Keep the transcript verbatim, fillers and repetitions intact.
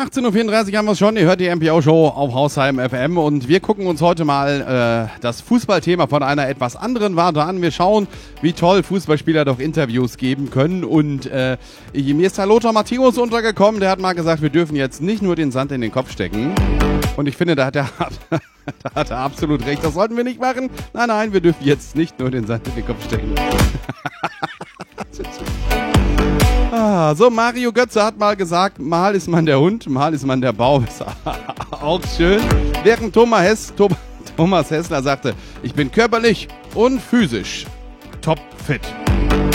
achtzehn Uhr vierunddreißig haben wir es schon. Ihr hört die M P O-Show auf Hausheim F M und wir gucken uns heute mal äh, das Fußballthema von einer etwas anderen Warte an. Wir schauen, wie toll Fußballspieler doch Interviews geben können und äh, mir ist da Lothar Matthäus untergekommen. Der hat mal gesagt, wir dürfen jetzt nicht nur den Sand in den Kopf stecken. Und ich finde, da hat er, da hat er absolut recht. Das sollten wir nicht machen. Nein, nein, wir dürfen jetzt nicht nur den Sand in den Kopf stecken. Ah, so, Mario Götze hat mal gesagt, mal ist man der Hund, mal ist man der Baum. Ist auch schön. Während Thomas, Hess, Thomas Hessler sagte, ich bin körperlich und physisch topfit.